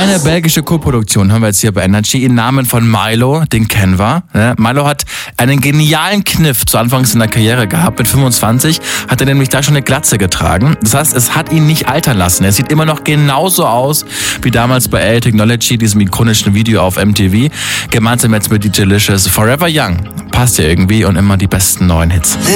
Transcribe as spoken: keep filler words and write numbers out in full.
Eine belgische Koproduktion haben wir jetzt hier bei Energy im Namen von Milo, den kennen wir. Milo hat einen genialen Kniff zu Anfangs seiner Karriere gehabt. Mit fünfundzwanzig hat er nämlich da schon eine Glatze getragen. Das heißt, es hat ihn nicht altern lassen. Er sieht immer noch genauso aus wie damals bei L A Technology, diesem ikonischen Video auf M T V. Gemeinsam jetzt mit D J Licious. Forever Young. Passt ja irgendwie und immer die besten neuen Hits.